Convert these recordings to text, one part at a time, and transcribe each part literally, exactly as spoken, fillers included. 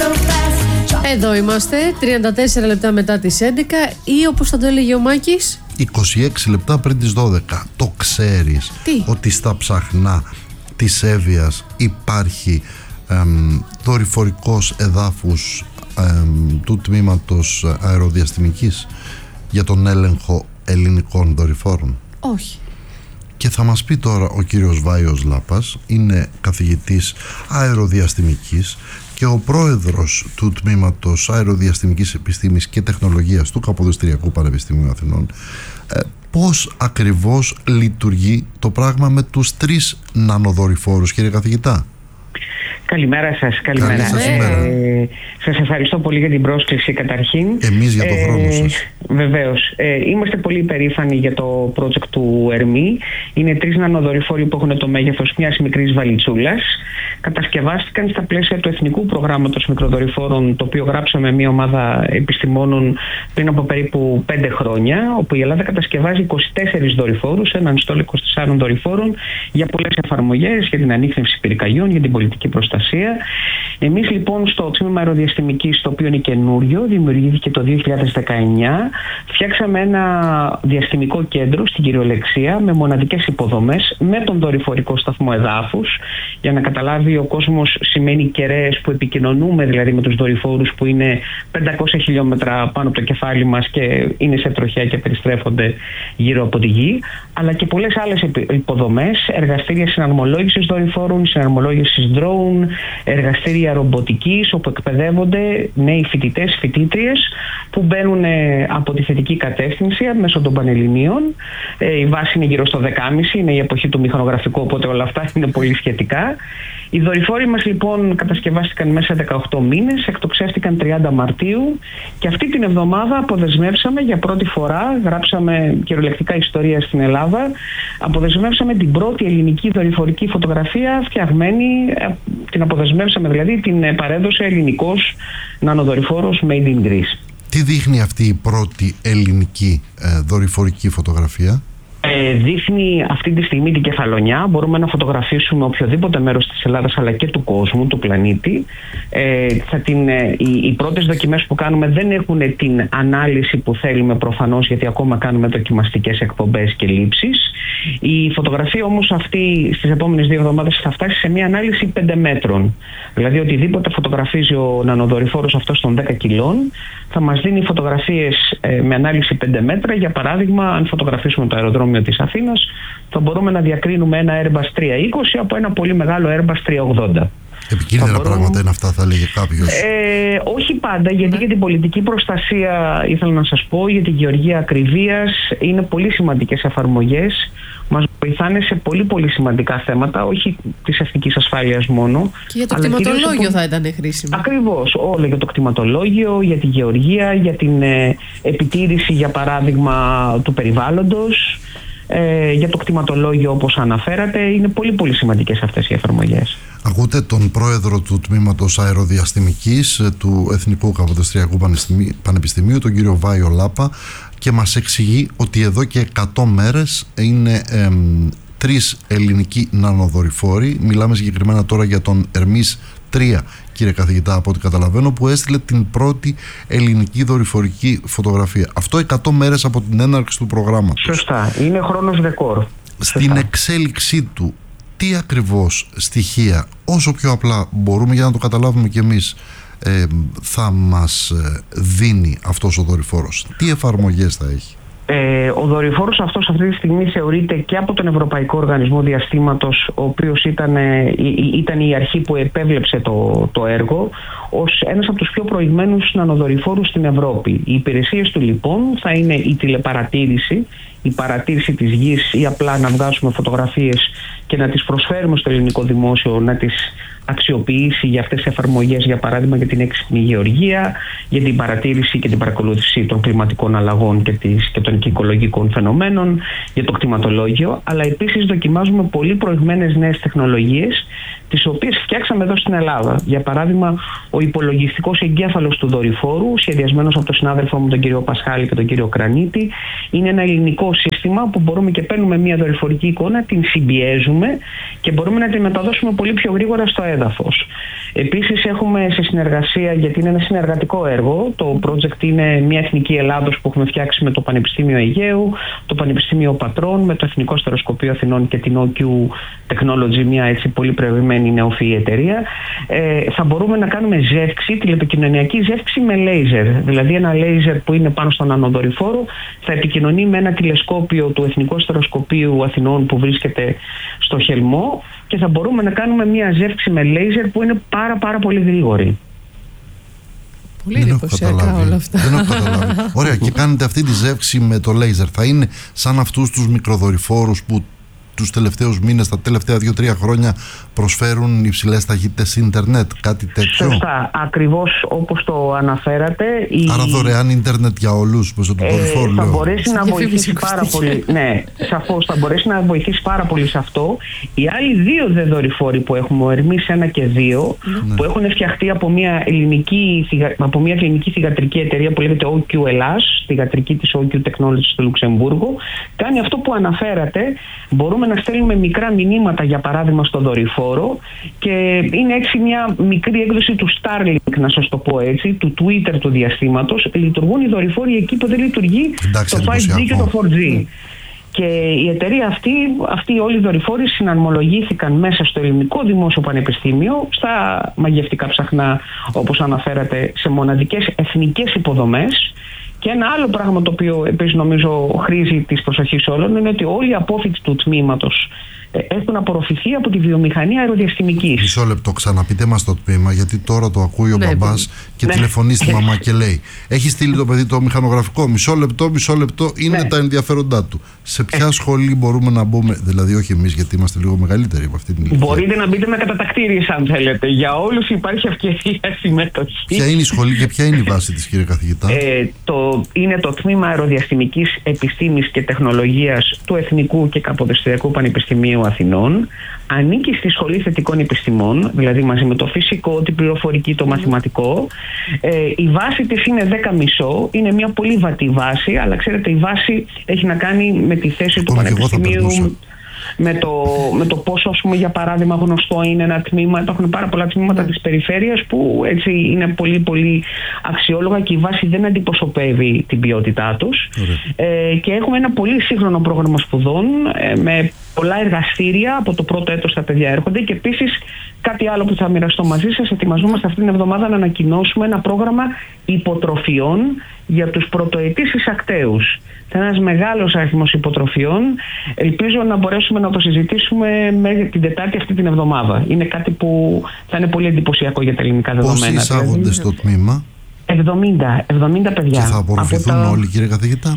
Εδώ είμαστε, τριάντα τέσσερα λεπτά μετά τις έντεκα ή όπως θα το έλεγε ο Μάκης, είκοσι έξι λεπτά πριν τις δώδεκα. Το ξέρεις Τι? ότι στα ψαχνά της Εύβοιας υπάρχει εμ, δορυφορικός εδάφους εμ, του τμήματος αεροδιαστημικής για τον έλεγχο ελληνικών δορυφόρων? όχι. Και θα μας πει τώρα ο κύριος Βάιος Λάπας, είναι καθηγητής αεροδιαστημικής και ο πρόεδρος του Τμήματος Αεροδιαστημικής Επιστήμης και Τεχνολογίας του Καποδιστριακού Πανεπιστημίου Αθηνών, ε, πώς ακριβώς λειτουργεί το πράγμα με τους τρεις νανοδορυφόρους, κύριε καθηγητά? Καλημέρα σας, καλημέρα. Καλή σας ημέρα. Ε, σας ευχαριστώ πολύ για την πρόσκληση καταρχήν. Εμείς για τον ε, χρόνο σας. Βεβαίως. Ε, είμαστε πολύ υπερήφανοι για το project του ΕΡΜΗ. Είναι τρεις νανοδορυφόροι που έχουν το μέγεθος μιας μικρής βαλιτσούλας. Κατασκευάστηκαν στα πλαίσια του Εθνικού Προγράμματος Μικροδορυφόρων, το οποίο γράψαμε μια ομάδα επιστημόνων πριν από περίπου πέντε χρόνια, όπου η Ελλάδα κατασκευάζει είκοσι τέσσερις δορυφόρους, έναν στόλο είκοσι τεσσάρων δορυφόρων για πολλές εφαρμογές, για την ανίχνευση πυρκαγιών, για την πολιτική προστασία. Εμείς λοιπόν στο τμήμα αεροδιαστημικής, το οποίο είναι καινούριο, δημιουργήθηκε το δύο χιλιάδες δεκαεννιά, φτιάξαμε ένα διαστημικό κέντρο στην κυριολεξία με μοναδικές υποδομές, με τον δορυφορικό σταθμό εδάφους, για να καταλάβει ο κόσμος, σημαίνει κεραίες που επικοινωνούμε δηλαδή με τους δορυφόρους που είναι πεντακόσια χιλιόμετρα πάνω από το κεφάλι μας και είναι σε τροχιά και περιστρέφονται γύρω από τη γη, αλλά και πολλές άλλες υποδομές, εργαστήρια συναρμολόγησης δορυφόρων, συναρμολόγησης drone, εργαστήρια ρομποτικής, όπου εκπαιδεύονται νέοι φοιτητές, φοιτήτριες που μπαίνουν από τη θετική κατεύθυνση μέσω των Πανελληνίων. Η βάση είναι γύρω στο δεκάμισι, είναι η εποχή του μηχανογραφικού, οπότε όλα αυτά είναι πολύ σχετικά. Οι δορυφόροι μας λοιπόν κατασκευάστηκαν μέσα σε δεκαοκτώ μήνες, εκτοξεύτηκαν τριάντα Μαρτίου και αυτή την εβδομάδα αποδεσμεύσαμε για πρώτη φορά, γράψαμε κυριολεκτικά ιστορία στην Ελλάδα, αποδεσμεύσαμε την πρώτη ελληνική δορυφορική φωτογραφία φτιαγμένη, την αποδεσμεύσαμε δηλαδή, την παρέδωσε ελληνικός νανοδορυφόρος Made in Greece. Τι δείχνει αυτή η πρώτη ελληνική ε, δορυφορική φωτογραφία? Ε, δείχνει αυτή τη στιγμή την Κεφαλονιά. Μπορούμε να φωτογραφίσουμε οποιοδήποτε μέρος της Ελλάδας αλλά και του κόσμου, του πλανήτη. Ε, θα την, ε, οι, οι πρώτες δοκιμές που κάνουμε δεν έχουν την ανάλυση που θέλουμε προφανώς, γιατί ακόμα κάνουμε δοκιμαστικές εκπομπές και λήψεις. Η φωτογραφία όμως αυτή στις επόμενες δύο εβδομάδες θα φτάσει σε μια ανάλυση πέντε μέτρων. Δηλαδή οτιδήποτε φωτογραφίζει ο νανοδορυφόρος αυτός των δέκα κιλών θα μας δίνει φωτογραφίες ε, με ανάλυση πέντε μέτρα. Για παράδειγμα, αν φωτογραφίσουμε το αεροδρόμιο της Αθήνας, θα μπορούμε να διακρίνουμε ένα Airbus τριακόσια είκοσι από ένα πολύ μεγάλο Airbus τριακόσια ογδόντα. Επικίνδυνα μπορούμε... πράγματα είναι αυτά, θα λέγε κάποιος. Ε, όχι πάντα, γιατί για την πολιτική προστασία ήθελα να σας πω, για τη γεωργία ακριβίας είναι πολύ σημαντικές εφαρμογές. Μας βοηθάνε σε πολύ πολύ σημαντικά θέματα, όχι της εθνικής ασφάλειας μόνο. Και για το κτηματολόγιο το... θα ήταν χρήσιμο. Ακριβώς, όλο για το κτηματολόγιο, για τη γεωργία, για την ε, επιτήρηση για παράδειγμα του περιβάλλοντος, ε, για το κτηματολόγιο όπως αναφέρατε. Είναι πολύ πολύ σημαντικές αυτές οι εφαρμογές. Ακούτε τον πρόεδρο του Τμήματος Αεροδιαστημικής του Εθνικού Καποδιστριακού Πανεπιστημίου, τον κύριο Βάιο Λάπα, και μας εξηγεί ότι εδώ και εκατό μέρες είναι εμ, τρεις ελληνικοί νανοδορυφόροι. Μιλάμε συγκεκριμένα τώρα για τον Ερμής τρία, κύριε καθηγητά, από ό,τι καταλαβαίνω, που έστειλε την πρώτη ελληνική δορυφορική φωτογραφία. Αυτό εκατό μέρες από την έναρξη του προγράμματος. Σωστά, είναι χρόνος ρεκόρ. Στην Σωστά. εξέλιξή του, τι ακριβώς στοιχεία, όσο πιο απλά μπορούμε για να το καταλάβουμε κι εμείς, ε, θα μας δίνει αυτός ο δορυφόρος? Τι εφαρμογές θα έχει? Ε, ο δορυφόρος αυτός αυτή τη στιγμή θεωρείται και από τον Ευρωπαϊκό Οργανισμό Διαστήματος, ο οποίος ήταν, ήταν η αρχή που επέβλεψε το, το έργο, ως ένας από τους πιο προηγμένους νανοδορυφόρους στην Ευρώπη. Οι υπηρεσίες του λοιπόν θα είναι η τηλεπαρατήρηση, η παρατήρηση της γης ή απλά να βγάζουμε φωτογραφίες και να τις προσφέρουμε στο ελληνικό δημόσιο να τις αξιοποιήσει για αυτές τις εφαρμογές, για παράδειγμα για την έξυπνη γεωργία, για την παρατήρηση και την παρακολούθηση των κλιματικών αλλαγών και, της, και των οικολογικών φαινομένων, για το κτηματολόγιο, αλλά επίσης δοκιμάζουμε πολύ προηγμένες νέες τεχνολογίες, τις οποίες φτιάξαμε εδώ στην Ελλάδα. Για παράδειγμα, ο υπολογιστικός εγκέφαλος του δορυφόρου, σχεδιασμένος από τον συνάδελφό μου τον κύριο Πασχάλη και τον κύριο Κρανίτη, είναι ένα ελληνικό σύστημα που μπορούμε και παίρνουμε μια δορυφορική εικόνα, την συμπιέζουμε και μπορούμε να τη μεταδώσουμε πολύ πιο γρήγορα στο έδαφος. έδαφος. Επίσης έχουμε σε συνεργασία, γιατί είναι ένα συνεργατικό έργο, το project είναι μια εθνική Ελλάδος που έχουμε φτιάξει με το Πανεπιστήμιο Αιγαίου, το Πανεπιστήμιο Πατρών, με το Εθνικό Στεροσκοπείο Αθηνών και την ο κιου Technology, μια έτσι πολύ προηγμένη νεοφυή εταιρεία. Ε, θα μπορούμε να κάνουμε ζεύξη, τηλεπικοινωνιακή ζεύξη με λέιζερ. Δηλαδή ένα λέιζερ που είναι πάνω στον ανοδορυφόρο θα επικοινωνεί με ένα τηλεσκόπιο του Εθνικού Στεροσκοπείου Αθηνών που βρίσκεται στο Χελμό και θα μπορούμε να κάνουμε μια ζεύξη με λέιζερ που είναι πάρα πάρα πολύ γρήγορη. Πολύ εντυπωσιακά όλα αυτά. Δεν έχω καταλάβει. Ωραία, και κάνετε αυτή τη ζεύξη με το λέιζερ. Θα είναι σαν αυτούς τους μικροδορυφόρους που τους τελευταίους μήνες, τα τελευταία δύο τρία χρόνια προσφέρουν υψηλές ταχύτητες ίντερνετ, κάτι τέτοιο? Σωστά, ακριβώς όπως το αναφέρατε. Η... Άρα δωρεάν ίντερνετ για όλους, πως το δορυφόρο, ε, θα μπορέσει να βοηθήσει πάρα πολύ. Ναι, σαφώς θα μπορέσει να βοηθήσει πάρα πολύ σε αυτό. Οι άλλοι δύο δε δορυφόροι που έχουμε, ο Ερμής ένα και δύο, ναι, που έχουν φτιαχτεί από μια ελληνική, από μια ελληνική θυγατρική εταιρεία που λέγεται ο κιου Ελλάς, θυγατρική της ο κιου Technology στο Λουξεμβούργο, κάνει αυτό που αναφέρατε. Μπορούμε να στέλνουμε μικρά μηνύματα, για παράδειγμα, στο δορυφόρο, και είναι έτσι μια μικρή έκδοση του Starlink, να σας το πω έτσι, του Twitter του διαστήματος. Λειτουργούν οι δορυφόροι εκεί που δεν λειτουργεί Εντάξει, το φάιβ τζι και το φορ τζι. Mm. Και η εταιρεία αυτή, αυτοί όλοι οι δορυφόροι συναρμολογήθηκαν μέσα στο Ελληνικό Δημόσιο Πανεπιστήμιο, στα μαγευτικά ψαχνά, όπως αναφέρατε, σε μοναδικές εθνικές υποδομές. Και ένα άλλο πράγμα το οποίο επίσης νομίζω χρήζει της προσοχής όλων είναι ότι όλοι οι απόφοιτοι του τμήματος έχουν απορροφηθεί από τη βιομηχανία αεροδιαστημικής. Μισό λεπτό, ξαναπείτε μας το τμήμα, γιατί τώρα το ακούει ο ναι, μπαμπάς και ναι, τηλεφωνεί στη μαμά και λέει: έχει στείλει το παιδί το μηχανογραφικό. Μισό λεπτό, μισό λεπτό, είναι ναι, τα ενδιαφέροντά του. Σε ποια ε. σχολή μπορούμε να μπούμε, δηλαδή όχι εμείς, γιατί είμαστε λίγο μεγαλύτεροι από αυτή την ηλικία? Μπορείτε να μπείτε με κατατακτήριες, αν θέλετε. Για όλους υπάρχει ευκαιρία συμμετοχή. Ποια είναι η σχολή και ποια είναι η βάση της, κύριε καθηγητά? Ε, το, είναι το Τμήμα Αεροδιαστημικής Επιστήμης και Τεχνολογίας του Εθνικού και Καποδιστριακού Πανεπιστημίου Αθηνών. Ανήκει στη Σχολή Θετικών Επιστημών, δηλαδή μαζί με το φυσικό, την πληροφορική, το μαθηματικό. Ε, η βάση της είναι δέκα κόμμα πέντε, είναι μια πολύ βατή βάση, αλλά ξέρετε, η βάση έχει να κάνει με τη θέση του Πανεπιστημίου, με το, με το πόσο, ας πούμε, για παράδειγμα, γνωστό είναι ένα τμήμα. Υπάρχουν πάρα πολλά τμήματα της περιφέρειας που έτσι είναι πολύ πολύ αξιόλογα και η βάση δεν αντιπροσωπεύει την ποιότητά τους. Ε, και έχουμε ένα πολύ σύγχρονο πρόγραμμα σπουδών ε, με πολλά εργαστήρια. Από το πρώτο έτος τα παιδιά έρχονται, και επίσης κάτι άλλο που θα μοιραστώ μαζί σας: ετοιμαζόμαστε αυτήν την εβδομάδα να ανακοινώσουμε ένα πρόγραμμα υποτροφιών για τους πρωτοετής εισακταίους. Ένας μεγάλος αριθμός υποτροφιών. Ελπίζω να μπορέσουμε να το συζητήσουμε μέχρι την Τετάρτη αυτή την εβδομάδα. Είναι κάτι που θα είναι πολύ εντυπωσιακό για τα ελληνικά δεδομένα. Πόσοι εισάγονται στο τμήμα? εβδομήντα, εβδομήντα παιδιά. Και θα απορροφηθούν τα... όλοι, κύριε καθηγητά?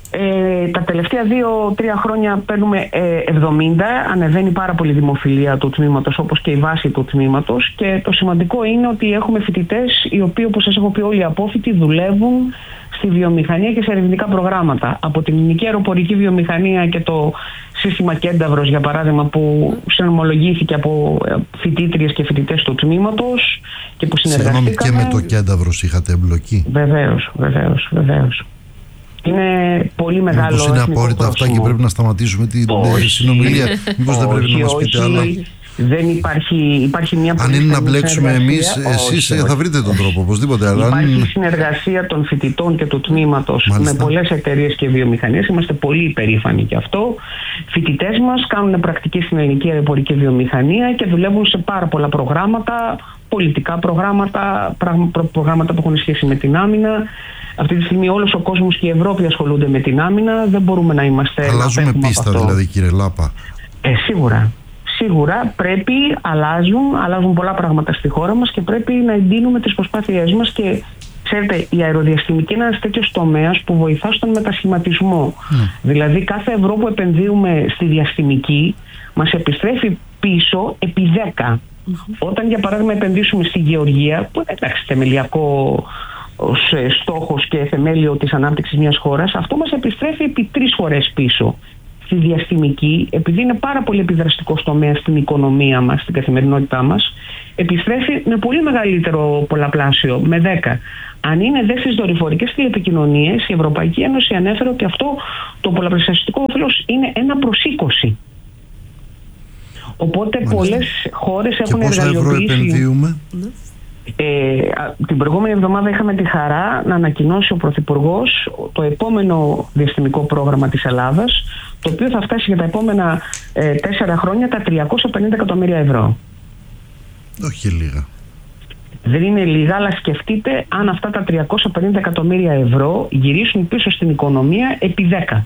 Ε, τα τελευταία δύο τρία χρόνια παίρνουμε ε, εβδομήντα. Ανεβαίνει πάρα πολύ η δημοφιλία του τμήματος, όπως και η βάση του τμήματος. Και το σημαντικό είναι ότι έχουμε φοιτητές οι οποίοι, όπως σας έχω πει, όλοι οι απόφοιτοι δουλεύουν στη βιομηχανία και σε ερευνητικά προγράμματα. Από την ελληνική αεροπορική βιομηχανία και το σύστημα Κένταυρος, για παράδειγμα, που συνομολογήθηκε από φοιτήτριες και φοιτητές του τμήματος και που συνεργαστήκαμε. Και με το Κένταυρος είχατε εμπλοκή? Βεβαίως, βεβαίως, βεβαίως. Είναι πολύ μεγάλο. Μήπως είναι απόρριτα αυτά και πρέπει να σταματήσουμε την συνομιλία? Μήπως δεν πρέπει να μας πείτε άλλα? Δεν υπάρχει, υπάρχει μια Αν είναι να μπλέξουμε εμείς, εσείς όχι, θα βρείτε τον τρόπο, οπωσδήποτε. Αλλά υπάρχει αν... συνεργασία των φοιτητών και του τμήματος με πολλές εταιρείες και βιομηχανίες. Είμαστε πολύ υπερήφανοι γι' αυτό. Φοιτητές μας κάνουν πρακτική στην ελληνική αεροπορική βιομηχανία και δουλεύουν σε πάρα πολλά προγράμματα, πολιτικά προγράμματα, προγράμματα που έχουν σχέση με την άμυνα. Αυτή τη στιγμή όλος ο κόσμος και η Ευρώπη ασχολούνται με την άμυνα. Δεν μπορούμε να είμαστε. Αλλάζουμε πίστα, δηλαδή, κύριε Λάπα? Ε, σίγουρα. Σίγουρα πρέπει, αλλάζουν, αλλάζουν πολλά πράγματα στη χώρα μας και πρέπει να εντείνουμε τις προσπάθειές μας. Και ξέρετε, η αεροδιαστημική είναι ένας τέτοιος τομέας που βοηθά στον μετασχηματισμό. Mm. Δηλαδή, κάθε ευρώ που επενδύουμε στη διαστημική μας επιστρέφει πίσω επί δέκα. Mm-hmm. Όταν, για παράδειγμα, επενδύσουμε στη γεωργία, που εντάξει, θεμελιακό ως στόχος και θεμέλιο της ανάπτυξης μιας χώρας, αυτό μας επιστρέφει επί τρεις φορές πίσω. Στη διαστημική, επειδή είναι πάρα πολύ επιδραστικός τομέας στην οικονομία μας, στην καθημερινότητά μας, επιστρέφει με πολύ μεγαλύτερο πολλαπλάσιο, με δέκα. Αν είναι δε στις δορυφορικές τηλεπικοινωνίες, η Ευρωπαϊκή Ένωση ανέφερε ότι αυτό το πολλαπλασιαστικό όφελος είναι ένα προς είκοσι. Οπότε Μάλιστα. πολλές χώρες και έχουν πόσα εργαλειοποιήσει. ευρώ επενδύουμε? Ε, την προηγούμενη εβδομάδα είχαμε τη χαρά να ανακοινώσει ο Πρωθυπουργός το επόμενο διαστημικό πρόγραμμα της Ελλάδας, το οποίο θα φτάσει για τα επόμενα ε, τέσσερα χρόνια τα τριακόσια πενήντα εκατομμύρια ευρώ. Όχι λίγα. Δεν είναι λίγα, αλλά σκεφτείτε αν αυτά τα τριακόσια πενήντα εκατομμύρια ευρώ γυρίσουν πίσω στην οικονομία επί δέκα.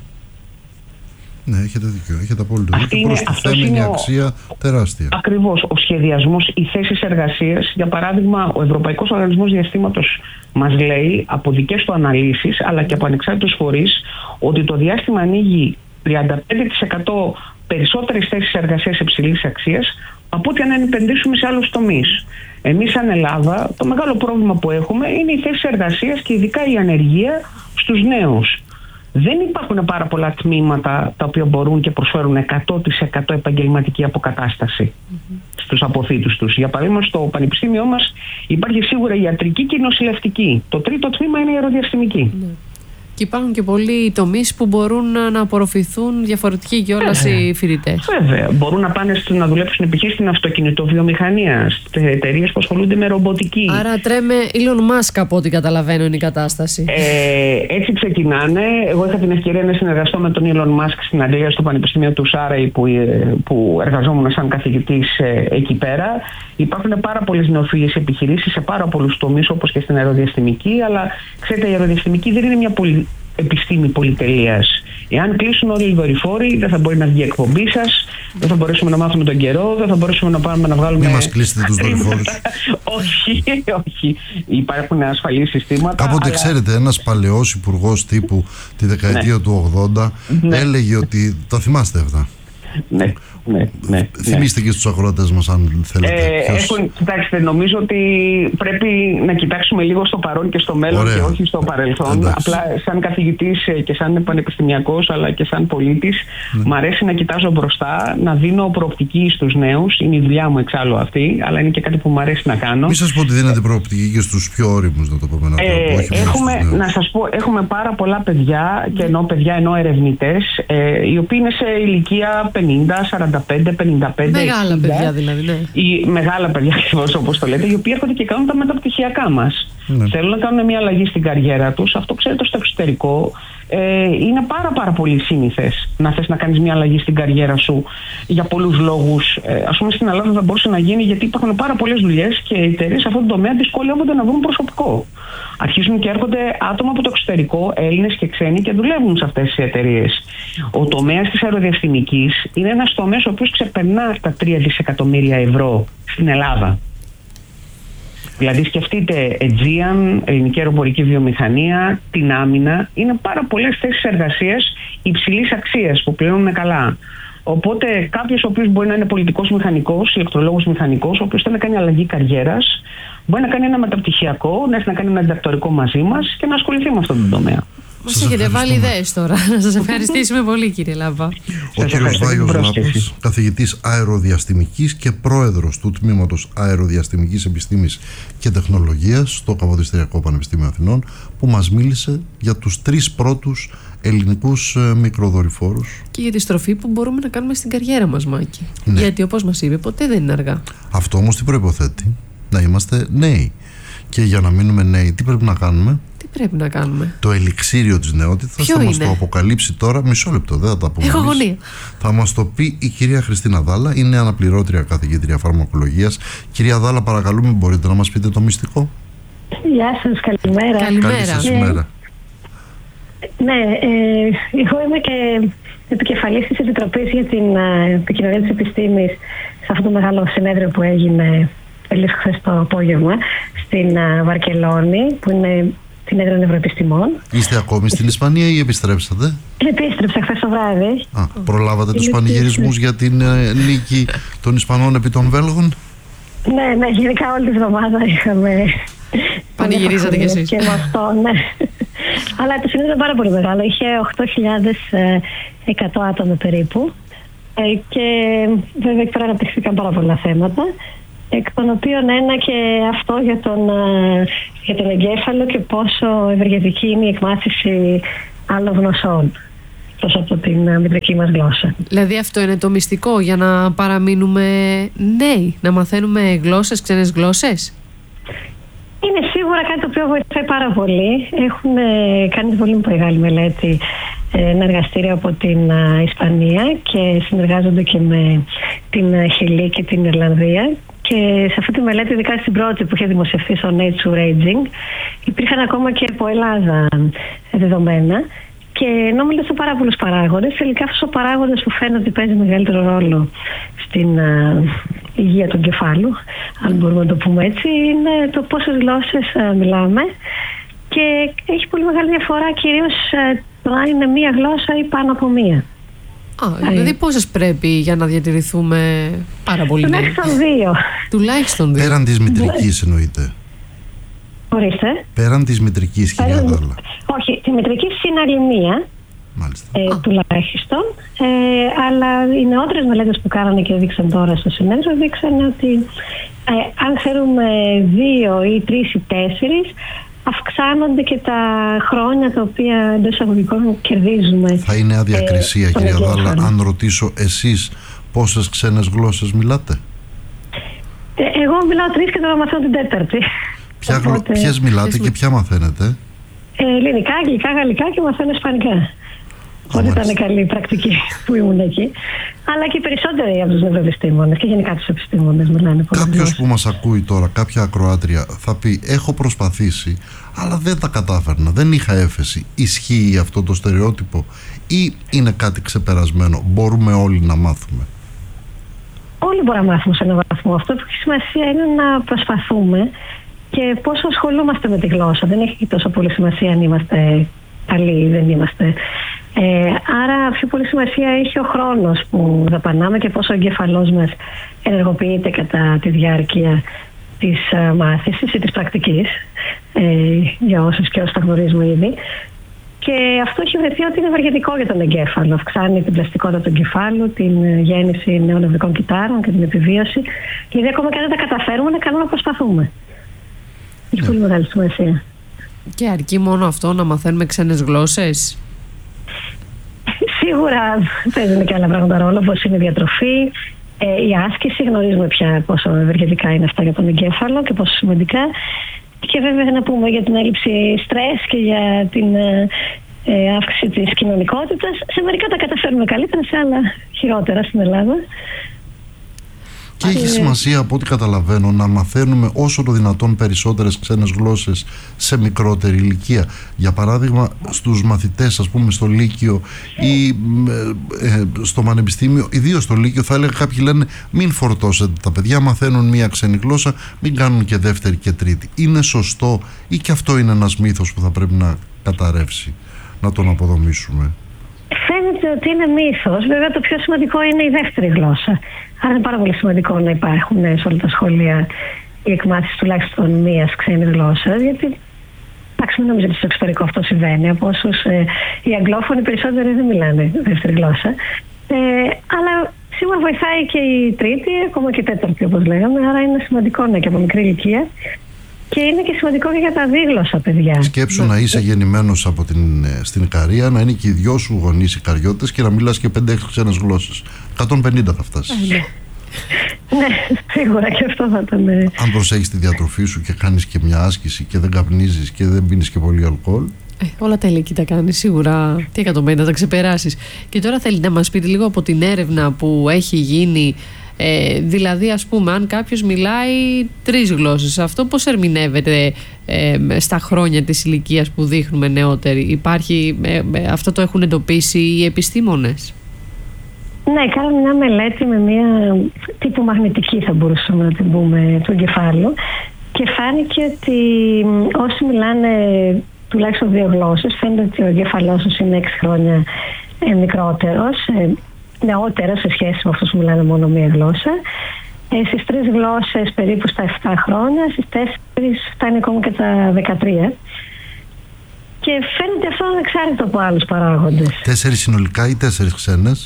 Ναι, έχετε δίκιο. Έχετε απόλυτο δίκιο. Είναι, προστιθέμενη αξία τεράστια. Ακριβώς. Ο σχεδιασμός, οι θέσεις εργασίας, για παράδειγμα, ο Ευρωπαϊκός Οργανισμός Διαστήματος μας λέει από δικές του αναλύσεις, αλλά και από ανεξάρτητους φορείς, ότι το διάστημα ανοίγει τριάντα πέντε τοις εκατό περισσότερες θέσεις εργασίας υψηλής αξίας από ό,τι αν επενδύσουμε σε άλλους τομείς. Εμείς, σαν Ελλάδα, το μεγάλο πρόβλημα που έχουμε είναι οι θέσεις εργασίας και ειδικά η ανεργία στους νέους. Δεν υπάρχουν πάρα πολλά τμήματα τα οποία μπορούν και προσφέρουν εκατό τοις εκατό επαγγελματική αποκατάσταση mm-hmm. στους αποθήτους τους. Για παράδειγμα, στο πανεπιστήμιό μας υπάρχει σίγουρα η ιατρική και η νοσηλευτική. Το τρίτο τμήμα είναι η αεροδιαστημική. Mm-hmm. Και υπάρχουν και πολλοί τομείς που μπορούν να απορροφηθούν διαφορετικοί κιόλας οι φοιτητές. Βέβαια. Μπορούν να πάνε να δουλέψουν π.χ. στην αυτοκινητοβιομηχανία, σε εταιρείες που ασχολούνται με ρομποτική. Άρα τρέμε Elon Musk, από ό,τι καταλαβαίνω είναι η κατάσταση. Ε, έτσι ξεκινάνε. Εγώ είχα την ευκαιρία να συνεργαστώ με τον Elon Musk στην Αγγλία, στο Πανεπιστήμιο του Σάρεϊ, που, που εργαζόμουν σαν καθηγητής εκεί πέρα. Υπάρχουν πάρα πολλές νεοφυείς επιχειρήσεις σε πάρα πολλούς τομείς, όπως και στην αεροδιαστημική, αλλά ξέρετε, η αεροδιαστημική δεν είναι μια πολυ... επιστήμη πολυτελείας. Εάν κλείσουν όλοι οι δορυφόροι, δεν θα μπορεί να βγει η εκπομπή σας, δεν θα μπορέσουμε να μάθουμε τον καιρό, δεν θα μπορέσουμε να πάμε να βγάλουμε. Μην μας κλείσετε τους δορυφόρους. όχι, όχι. Υπάρχουν ασφαλή συστήματα. Κάποτε, αλλά... ξέρετε, ένας παλαιός υπουργός τύπου τη δεκαετία ναι. του ογδόντα ναι. έλεγε ότι. Τα θυμάστε αυτά? Ναι. Ναι, ναι, θυμίστε ναι. και στους ακροατές μας, αν θέλετε. Ε, έχουν, κοιτάξτε, νομίζω ότι πρέπει να κοιτάξουμε λίγο στο παρόν και στο μέλλον. Ωραία. Και όχι στο παρελθόν. Εντάξει. Απλά σαν καθηγητής και σαν πανεπιστημιακός, αλλά και σαν πολίτης, ναι. μ' αρέσει να κοιτάζω μπροστά, να δίνω προοπτική στους νέους. Είναι η δουλειά μου εξάλλου αυτή, αλλά είναι και κάτι που μου αρέσει να κάνω. Μη σας πω ότι δίνετε προοπτική και στους πιο όριμους, να το πω με έναν τρόπο. Ε, έχουμε, να σας πω, έχουμε πάρα πολλά παιδιά, και ενώ παιδιά ενώ ερευνητές, ε, οι οποίοι είναι σε ηλικία πενήντα, σαράντα πέντε, πενήντα πέντε. Μεγάλα παιδιά δηλαδή, ναι. Οι μεγάλα παιδιά, ακριβώς όπως το λέτε, οι οποίοι έρχονται και κάνουν τα μεταπτυχιακά μας. Ναι. Θέλουν να κάνουν μια αλλαγή στην καριέρα τους. Αυτό, ξέρετε, στο εξωτερικό ε, είναι πάρα πάρα πολύ σύνηθες να θες να κάνεις μια αλλαγή στην καριέρα σου για πολλούς λόγους. Ε, ας πούμε, στην Ελλάδα δεν μπορούσε να γίνει γιατί υπάρχουν πάρα πολλές δουλειές και οι εταιρείες σε αυτόν τον τομέα δυσκολεύονται να βρουν προσωπικό. Αρχίζουν και έρχονται άτομα από το εξωτερικό, Έλληνες και ξένοι, και δουλεύουν σε αυτές τις εταιρείες. Ο τομέας της αεροδιαστημικής είναι ένας τομέας ο οποίος ξεπερνά τα τρία δισεκατομμύρια ευρώ στην Ελλάδα. Δηλαδή, σκεφτείτε Aegean, ελληνική αεροπορική βιομηχανία, την άμυνα. Είναι πάρα πολλές θέσεις εργασίας υψηλής αξίας που πληρώνουν καλά. Οπότε, κάποιος ο οποίος μπορεί να είναι πολιτικός μηχανικός, ηλεκτρολόγος μηχανικός, ο οποίος θέλει να κάνει αλλαγή καριέρας, μπορεί να κάνει ένα μεταπτυχιακό, να έχει να κάνει ένα διδακτορικό μαζί μας και να ασχοληθεί με αυτόν τον τομέα. Μας έχετε βάλει ιδέες τώρα. Να σας ευχαριστήσουμε πολύ, κύριε Λάμπα. Ο κύριος Βάιος Λάπας, καθηγητής αεροδιαστημικής και πρόεδρος του Τμήματος Αεροδιαστημικής Επιστήμης και Τεχνολογίας στο Καποδιστριακό Πανεπιστήμιο Αθηνών, που μας μίλησε για τους τρεις πρώτους ελληνικούς μικροδορυφόρους. Και για τη στροφή που μπορούμε να κάνουμε στην καριέρα μας, Μάκη. Ναι. Γιατί, όπως μας είπε, ποτέ δεν είναι αργά. Αυτό όμως τι προϋποθέτει? Να είμαστε νέοι. Και για να μείνουμε νέοι, τι πρέπει να κάνουμε? Τι πρέπει να κάνουμε? Το ελιξίριο της νεότητας θα μας το αποκαλύψει τώρα. Μισό λεπτό, δεν θα τα πούμε. Έχω αγωνία. Θα μας το πει η κυρία Χριστίνα Δάλα, είναι αναπληρώτρια καθηγήτρια φαρμακολογίας. Κυρία Δάλα, παρακαλούμε, μπορείτε να μας πείτε το μυστικό? Γεια σας, καλημέρα. Καλημέρα. Καλή σας ημέρα. Ναι, ε, εγώ είμαι και επικεφαλής της Επιτροπής για την ε, Επικοινωνία της Επιστήμης σε αυτό το μεγάλο συνέδριο που έγινε λίγο χθες το απόγευμα στην uh, Βαρκελόνη, που είναι την έδρα Ευρωεπιστημών. Είστε ακόμη στην Ισπανία ή επιστρέψατε? Επίστρεψα χθες το βράδυ. Α, προλάβατε τους πανηγυρισμούς για την ε, νίκη των Ισπανών επί των Βέλγων? Ναι, ναι, γενικά όλη τη βδομάδα είχαμε. Πανηγυρίζατε κι εσείς? Και με αυτό, ναι. Αλλά το συνέδριο ήταν πάρα πολύ μεγάλο. Είχε οκτώ χιλιάδες εκατό άτομα περίπου. Ε, και βέβαια εκεί πέρα αναπτυχθήκαν πάρα πολλά θέματα, εκ των οποίων ένα και αυτό για τον, για τον εγκέφαλο και πόσο ευεργετική είναι η εκμάθηση άλλων γνωσών. εκτός από την μητρική μας γλώσσα. Δηλαδή αυτό είναι το μυστικό για να παραμείνουμε νέοι, να μαθαίνουμε γλώσσες, ξένες γλώσσες? Είναι σίγουρα κάτι το οποίο βοηθάει πάρα πολύ. Έχουν κάνει πολύ μεγάλη μελέτη ένα εργαστήριο από την Ισπανία και συνεργάζονται και με την Χιλή και την Ιρλανδία. Και σε αυτή τη μελέτη, ειδικά στην πρώτη που είχε δημοσιευθεί στο Nature Aging, υπήρχαν ακόμα και από Ελλάδα δεδομένα. Και ενώ μιλάω σε πάρα πολλούς παράγοντες, τελικά αυτός ο παράγοντας που φαίνεται ότι παίζει μεγαλύτερο ρόλο στην uh, υγεία του εγκεφάλου, αν μπορούμε να το πούμε έτσι, είναι το πόσες γλώσσες uh, μιλάμε. Και έχει πολύ μεγάλη διαφορά, κυρίως uh, το αν είναι μία γλώσσα ή πάνω από μία. Α, δηλαδή πόσες πρέπει για να διατηρηθούμε πάρα πολύ νέοι? Τουλάχιστον δύο. Τουλάχιστον δύο. Πέραν της μητρικής εννοείται? Ορίστε. Πέραν της μητρικής, κυρία Πέραν... Δάλα. Όχι, τη μητρική είναι άλλη μία. Ε, τουλάχιστον. Ε, αλλά οι νεότερες μελέτες που κάνανε και δείξαν τώρα στο συνέδριο δείξαν ότι ε, αν θέλουμε δύο ή τρεις ή τέσσερις, αυξάνονται και τα χρόνια τα οποία εντός εισαγωγικών κερδίζουμε. Θα είναι αδιακρισία, ε, κυρία Δάλα, αν ρωτήσω εσείς πόσες ξένες γλώσσες μιλάτε? Ε, εγώ μιλάω τρεις και τώρα μαθαίνω την τέταρτη. Ποια γλω... Οπότε... Ποιες μιλάτε και ποια μαθαίνετε? Ε, ελληνικά, αγγλικά, γαλλικά και μαθαίνω ισπανικά. Ότι ήταν καλή πρακτική που ήμουν εκεί. Αλλά και οι περισσότεροι από τους νευροεπιστήμονες και γενικά τους επιστήμονες μιλάνε πολύ. Κάποιος που μας ακούει τώρα, κάποια ακροάτρια, θα πει: έχω προσπαθήσει, αλλά δεν τα κατάφερνα, δεν είχα έφεση. Ισχύει αυτό το στερεότυπο ή είναι κάτι ξεπερασμένο? Μπορούμε όλοι να μάθουμε? Όλοι μπορούμε να μάθουμε σε έναν βαθμό. Αυτό που έχει σημασία είναι να προσπαθούμε και πόσο ασχολούμαστε με τη γλώσσα. Δεν έχει τόσο πολύ σημασία αν είμαστε καλοί ή δεν είμαστε. Ε, άρα πιο πολύ σημασία έχει ο χρόνος που δαπανάμε και πόσο ο εγκέφαλός μας ενεργοποιείται κατά τη διάρκεια της uh, μάθησης ή της πρακτικής, ε, για όσους και όσους τα γνωρίζουμε ήδη. Και αυτό έχει βρεθεί ότι είναι ευεργετικό για τον εγκέφαλο. Αυξάνει την πλαστικότητα του εγκεφάλου, την γέννηση νέων νευρικών κυτάρων και την επιβίωση. Δηλαδή, ακόμα και αν δεν τα καταφέρουμε, είναι καλό να προσπαθούμε. Έχει πολύ μεγάλη σημασία. Και αρκεί μόνο αυτό να μαθαίνουμε ξένες γλώσσες? Σίγουρα παίζουν και άλλα πράγματα ρόλο, όπως είναι η διατροφή, ε, η άσκηση. Γνωρίζουμε πια πόσο ευεργετικά είναι αυτά για τον εγκέφαλο και πόσο σημαντικά. Και βέβαια να πούμε για την έλλειψη στρες και για την ε, αύξηση της κοινωνικότητας. Σε μερικά τα καταφέρουμε καλύτερα, σε άλλα χειρότερα στην Ελλάδα. Και έχει σημασία, από ό,τι καταλαβαίνω, να μαθαίνουμε όσο το δυνατόν περισσότερες ξένες γλώσσες σε μικρότερη ηλικία. Για παράδειγμα, στους μαθητές, ας πούμε, στο Λύκειο ή ε, ε, στο Πανεπιστήμιο, ιδίως στο Λύκειο, θα έλεγα, κάποιοι λένε μην φορτώσετε τα παιδιά, μαθαίνουν μία ξένη γλώσσα, μην κάνουν και δεύτερη και τρίτη. Είναι σωστό ή και αυτό είναι ένας μύθος που θα πρέπει να καταρρεύσει, να τον αποδομήσουμε? Φαίνεται ότι είναι μύθος. Βέβαια, το πιο σημαντικό είναι η δεύτερη γλώσσα. Άρα είναι πάρα πολύ σημαντικό να υπάρχουν σε όλα τα σχολεία η εκμάθηση τουλάχιστον μίας ξένης γλώσσας. Γιατί, εντάξει, μην νομίζω ότι στο εξωτερικό αυτό συμβαίνει. Από όσους ε, οι αγγλόφωνοι περισσότεροι δεν μιλάνε δεύτερη γλώσσα. Ε, αλλά σίγουρα βοηθάει και η τρίτη, ακόμα και η τέταρτη, όπως λέγαμε. Άρα είναι σημαντικό να και από μικρή ηλικία. Και είναι και σημαντικό και για τα δίγλωσσα παιδιά. Σκέψου να είσαι γεννημένος από την, στην Ικαρία, να είναι και οι δυο σου γονείς Ικαριώτες και να μιλάς και πέντε έξι ξένες γλώσσες. εκατόν πενήντα θα φτάσεις. Ναι, σίγουρα και αυτό θα ήταν. Αν προσέχεις τη διατροφή σου και κάνεις και μια άσκηση και δεν καπνίζεις και δεν πίνεις και πολύ αλκοόλ. Ε, όλα τα ηλικία τα κάνεις σίγουρα. Τι εκατόν πενήντα θα τα ξεπεράσεις. Και τώρα θέλει να μας πείτε λίγο από την έρευνα που έχει γίνει. Ε, δηλαδή, ας πούμε, αν κάποιος μιλάει τρεις γλώσσες, αυτό πώς ερμηνεύεται ε, στα χρόνια της ηλικίας που δείχνουμε νεότεροι? Υπάρχει, ε, ε, αυτό το έχουν εντοπίσει οι επιστήμονες? Ναι, κάναμε μια μελέτη με μια τύπου μαγνητική, θα μπορούσαμε να την πούμε, του εγκεφάλου, και φάνηκε ότι όσοι μιλάνε τουλάχιστον δύο γλώσσες, φαίνεται ότι ο εγκέφαλός τους είναι έξι χρόνια ε, μικρότερος, ε, νεότερο σε σχέση με αυτούς που μιλάνε μόνο μία γλώσσα. Ε, στις τρεις γλώσσες περίπου στα επτά χρόνια, στις τέσσερις φτάνει ακόμα και τα δεκατρία. Και φαίνεται αυτό ανεξάρτητο από άλλους παράγοντες. Τέσσερις συνολικά ή τέσσερις ξένες?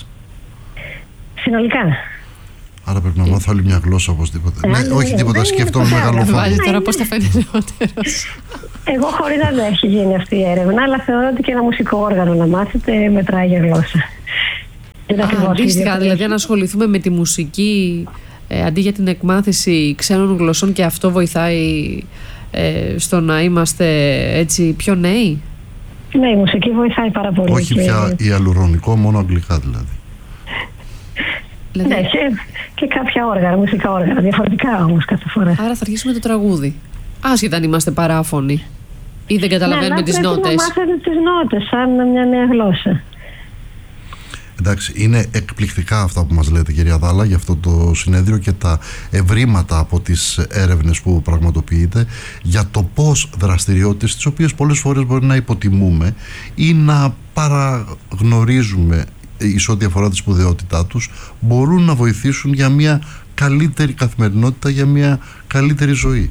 Συνολικά. Άρα πρέπει να μάθω άλλη μια γλώσσα οπωσδήποτε. Ναι, όχι τίποτα, σκέφτομαι μεγαλόφωνο. Τώρα πώς θα φαίνεται νεότερος? Εγώ χωρίς να έχει γίνει αυτή η έρευνα, αλλά θεωρώ ότι και ένα μουσικό όργανο να μάθετε μετράει για γλώσσα. Αντίστοιχα, δηλαδή αν ασχοληθούμε με τη μουσική ε, αντί για την εκμάθηση ξένων γλωσσών, και αυτό βοηθάει ε, στο να είμαστε έτσι πιο νέοι. Ναι, η μουσική βοηθάει πάρα πολύ. Όχι και... πια ιαλουρονικό, μόνο αγγλικά δηλαδή. δηλαδή... Ναι, και, και κάποια όργανα, μουσικά όργανα, διαφορετικά όμως κάθε φορά. Άρα θα αρχίσουμε το τραγούδι. Άσχετα αν είμαστε παράφωνοι ή δεν καταλαβαίνουμε ναι, τις νότες. Να μάθετε τις νότες σαν μια νέα γλώσσα. Εντάξει, είναι εκπληκτικά αυτά που μας λέτε, κυρία Δάλα, για αυτό το συνέδριο και τα ευρήματα από τις έρευνες που πραγματοποιείτε για το πώς δραστηριότητες, τις οποίες πολλές φορές μπορεί να υποτιμούμε ή να παραγνωρίζουμε εις ό,τι αφορά τη σπουδαιότητά τους, μπορούν να βοηθήσουν για μια καλύτερη καθημερινότητα, για μια καλύτερη ζωή.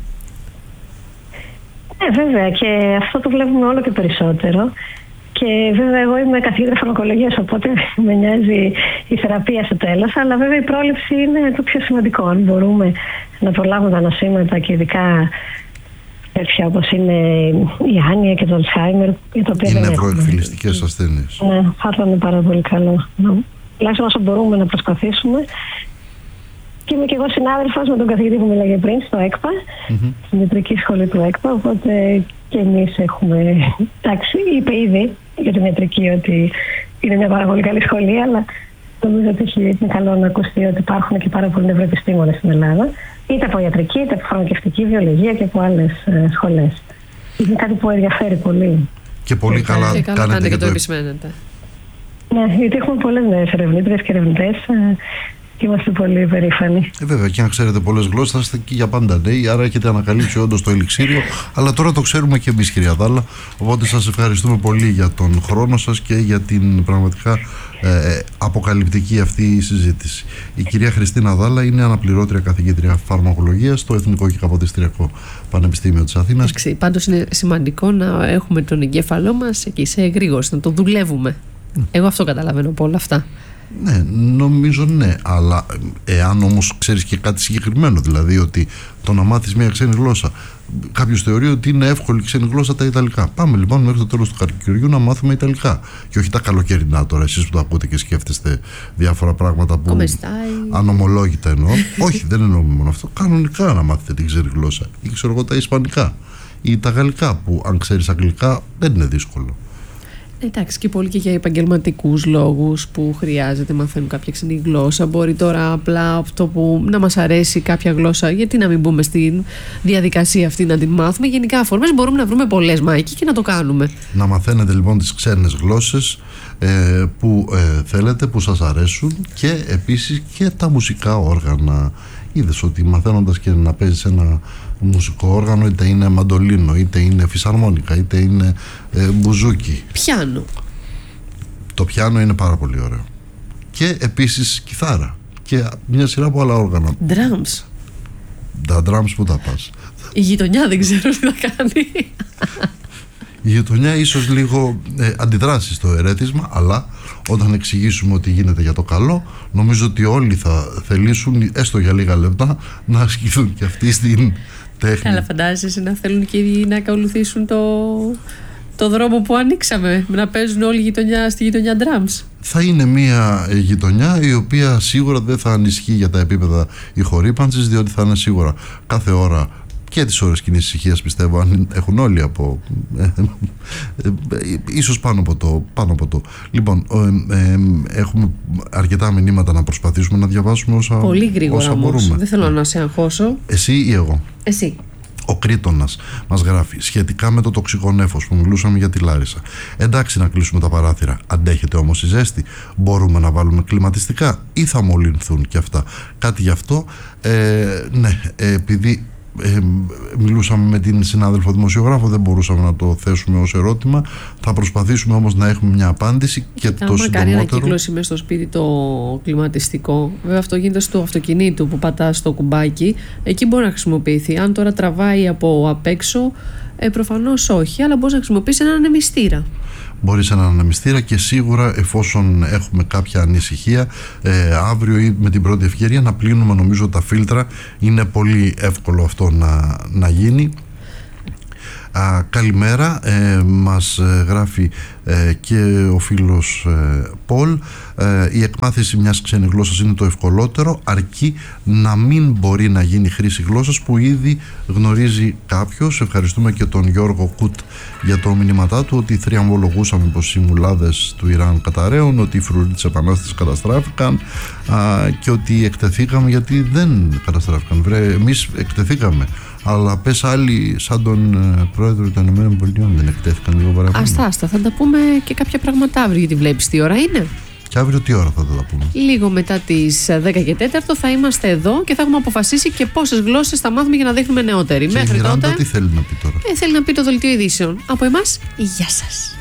Ναι, βέβαια, και αυτό το βλέπουμε όλο και περισσότερο. Και βέβαια εγώ είμαι καθηγήτρια φαρμακολογίας, οπότε με νοιάζει η θεραπεία στο τέλος, αλλά βέβαια η πρόληψη είναι το πιο σημαντικό. Αν μπορούμε να προλάβουμε τα νοσήματα και ειδικά τέτοια όπως είναι η άνοια και το Αλτσχάιμερ, το οποίο οι δεν νευροεκφυλιστικές ασθένειες. Ναι, θα ήταν πάρα πολύ καλό. Τουλάχιστον όσο μπορούμε να προσπαθήσουμε. Και είμαι και εγώ συνάδελφος με τον καθηγητή που μίλαγε πριν στο ΕΚΠΑ, mm-hmm. στην ιατρική σχολή του ΕΚΠΑ, οπότε και εμείς έχουμε... Εντάξει, είπε ήδη για την ιατρική ότι είναι μια πάρα πολύ καλή σχολή, αλλά νομίζω ότι είναι καλό να ακουστεί ότι υπάρχουν και πάρα πολλοί νευροεπιστήμονες στην Ελλάδα, είτε από ιατρική, είτε από φαρμακευτική βιολογία και από άλλες ε, σχολές. Είναι κάτι που ενδιαφέρει πολύ. Και πολύ και καλά, και καλά κάνετε και, και το το επισημαίνετε. Ναι, γιατί έχουμε πολλές νέες ερευνήτριες και ερευνητές. Ε, Και είμαστε πολύ περήφανοι. Ε, βέβαια, και αν ξέρετε πολλές γλώσσες, θα είστε και για πάντα νέοι, άρα έχετε ανακαλύψει όντως το ελιξίριο. Αλλά τώρα το ξέρουμε και εμείς, κυρία Δάλα. Οπότε σας ευχαριστούμε πολύ για τον χρόνο σας και για την πραγματικά ε, αποκαλυπτική αυτή συζήτηση. Η κυρία Χριστίνα Δάλα είναι αναπληρώτρια καθηγήτρια φαρμακολογίας στο Εθνικό και Καποδιστριακό Πανεπιστήμιο της Αθήνας. Πάντως είναι σημαντικό να έχουμε τον εγκέφαλό μας εκεί σε εγρήγορση, να το δουλεύουμε. Mm. Εγώ αυτό καταλαβαίνω από όλα αυτά. Ναι, νομίζω ναι, αλλά εάν όμως ξέρεις και κάτι συγκεκριμένο, δηλαδή ότι το να μάθεις μια ξένη γλώσσα, κάποιος θεωρεί ότι είναι εύκολη ξένη γλώσσα τα Ιταλικά. Πάμε λοιπόν μέχρι το τέλος του καλοκαιριού να μάθουμε Ιταλικά. Και όχι τα καλοκαιρινά τώρα, εσείς που το ακούτε και σκέφτεστε διάφορα πράγματα που ανομολόγητα εννοώ. Όχι, δεν εννοούμε μόνο αυτό. Κανονικά να μάθετε την ξένη γλώσσα. Ή ξέρω εγώ τα Ισπανικά ή τα Γαλλικά, που αν ξέρεις Αγγλικά δεν είναι δύσκολο. Εντάξει, και πολύ και για επαγγελματικούς λόγους που χρειάζεται μαθαίνουν κάποια ξένη γλώσσα. Μπορεί τώρα απλά αυτό που να μας αρέσει κάποια γλώσσα, γιατί να μην μπούμε στη διαδικασία αυτή να την μάθουμε. Γενικά αφορμές μπορούμε να βρούμε πολλές, Μάικη, και να το κάνουμε. Να μαθαίνετε λοιπόν τις ξένες γλώσσες ε, που ε, θέλετε, που σας αρέσουν, και επίσης και τα μουσικά όργανα. Είδες ότι μαθαίνοντας και να παίζεις ένα μουσικό όργανο, είτε είναι μαντολίνο, είτε είναι φυσαρμόνικα, είτε είναι ε, μπουζούκι. Πιάνο. Το πιάνο είναι πάρα πολύ ωραίο. Και επίσης κιθάρα. Και μια σειρά από άλλα όργανα. Drums. Τα drums που τα πας. Η γειτονιά δεν ξέρω τι θα κάνει. Η γειτονιά ίσως λίγο ε, αντιδράσει στο ερέτισμα, αλλά όταν εξηγήσουμε ότι γίνεται για το καλό, νομίζω ότι όλοι θα θελήσουν έστω για λίγα λεπτά να ασκηθούν και αυτοί στην τέχνη. Καλά, φαντάζεσαι να θέλουν και οι να ακολουθήσουν το, το δρόμο που ανοίξαμε, να παίζουν όλη η γειτονιά στη γειτονιά drums. Θα είναι μια γειτονιά η οποία σίγουρα δεν θα ανισχύει για τα επίπεδα ηχορύπανσης, διότι θα είναι σίγουρα κάθε ώρα και τις ώρες κοινής ησυχίας, πιστεύω, αν έχουν όλοι από ε, ε, ε, ίσως πάνω από το, πάνω από το. Λοιπόν, ε, ε, έχουμε αρκετά μηνύματα να προσπαθήσουμε να διαβάσουμε όσα, πολύ γρήγορα όσα όμως. μπορούμε. Δεν θέλω να σε αγχώσω. Εσύ ή εγώ? Εσύ. Ο Κρήτονας μας γράφει σχετικά με το τοξικό νέφος που μιλούσαμε για τη Λάρισα. Εντάξει να κλείσουμε τα παράθυρα, αντέχεται όμως η ζέστη? Μπορούμε να βάλουμε κλιματιστικά ή θα μολυνθούν και αυτά? Κάτι γι' αυτό. ε, ναι, επειδή Ε, μιλούσαμε με την συνάδελφο δημοσιογράφο, δεν μπορούσαμε να το θέσουμε ως ερώτημα. Θα προσπαθήσουμε όμως να έχουμε μια απάντηση και, και το συντομότερο. Κάνει ανακύκλωση μέσα στο σπίτι το κλιματιστικό. Βέβαια αυτό γίνεται στο αυτοκινήτου που πατάς το κουμπάκι. Εκεί μπορεί να χρησιμοποιηθεί. Αν τώρα τραβάει από απ' έξω, ε, προφανώς όχι, αλλά μπορεί να χρησιμοποιήσει έναν ανεμιστήρα. Μπορεί σε έναν ανεμιστήρα, και σίγουρα εφόσον έχουμε κάποια ανησυχία, ε, αύριο ή με την πρώτη ευκαιρία να πλύνουμε νομίζω τα φίλτρα. Είναι πολύ εύκολο αυτό να, να γίνει. Α, καλημέρα, ε, μας ε, γράφει ε, και ο φίλος ε, Πολ. ε, η εκμάθηση μιας ξένης γλώσσας είναι το ευκολότερο, αρκεί να μην μπορεί να γίνει χρήση γλώσσας που ήδη γνωρίζει κάποιος. Ευχαριστούμε και τον Γιώργο Κουτ για το μηνύματά του, ότι θριαμβολογούσαμε πως οι μουλάδες του Ιράν καταραίουν, ότι οι φρουροί της Επανάστασης καταστράφηκαν α, και ότι εκτεθήκαμε, γιατί δεν καταστράφηκαν. Βρε, εμείς εκτεθήκαμε, αλλά πες άλλοι σαν τον ε, πρόεδρο των ΗΠΑ δεν εκτέθηκαν λίγο παραπάνω. Άστα, άστα, θα τα πούμε και κάποια πράγματα αύριο, γιατί βλέπεις τι ώρα είναι. Και αύριο τι ώρα θα τα πούμε? Λίγο μετά τις δέκα και τέσσερα θα είμαστε εδώ και θα έχουμε αποφασίσει και πόσες γλώσσες θα μάθουμε για να δείχνουμε νεότεροι. Και Μέχρι η Μιράντα τότε. τι θέλει να πει τώρα? Ε, θέλει να πει το δελτίο ειδήσεων. Από εμάς, γεια σας.